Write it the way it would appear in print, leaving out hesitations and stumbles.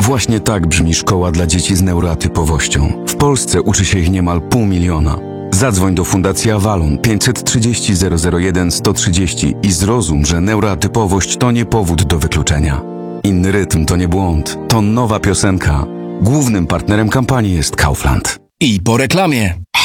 Właśnie tak brzmi szkoła dla dzieci z neuroatypowością. W Polsce uczy się ich niemal 500 000. Zadzwoń do Fundacji Avalon 530 001 130 i zrozum, że neuroatypowość to nie powód do wykluczenia. Inny rytm to nie błąd, to nowa piosenka. Głównym partnerem kampanii jest Kaufland. I po reklamie.